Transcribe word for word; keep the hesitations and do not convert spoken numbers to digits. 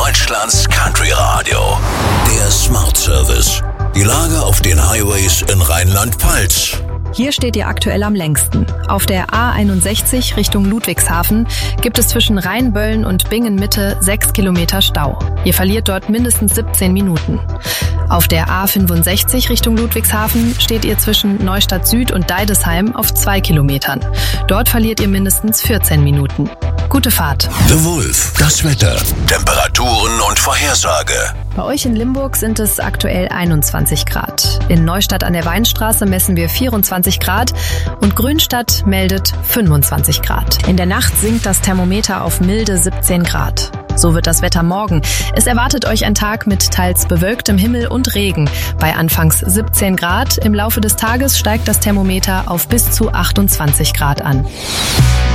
Deutschlands Country Radio. Der Smart Service. Die Lage auf den Highways in Rheinland-Pfalz. Hier steht ihr aktuell am längsten. Auf der A einundsechzig Richtung Ludwigshafen gibt es zwischen Rheinböllen und Bingen-Mitte sechs Kilometer Stau. Ihr verliert dort mindestens siebzehn Minuten. Auf der A fünfundsechzig Richtung Ludwigshafen steht ihr zwischen Neustadt Süd und Deidesheim auf zwei Kilometern. Dort verliert ihr mindestens vierzehn Minuten. Gute Fahrt. The Wolf. Das Wetter, Temperaturen und Vorhersage. Bei euch in Limburg sind es aktuell einundzwanzig Grad. In Neustadt an der Weinstraße messen wir vierundzwanzig Grad und Grünstadt meldet fünfundzwanzig Grad. In der Nacht sinkt das Thermometer auf milde siebzehn Grad. So wird das Wetter morgen. Es erwartet euch ein Tag mit teils bewölktem Himmel und Regen. Bei anfangs siebzehn Grad. Im Laufe des Tages steigt das Thermometer auf bis zu achtundzwanzig Grad an.